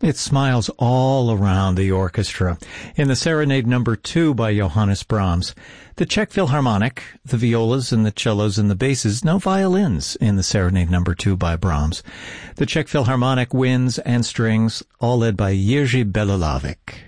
It smiles all around the orchestra. In the Serenade No. 2 by Johannes Brahms, the Czech Philharmonic, the violas and the cellos and the basses, no violins in the Serenade No. 2 by Brahms. The Czech Philharmonic, winds and strings, all led by Jiří Bělohlávek.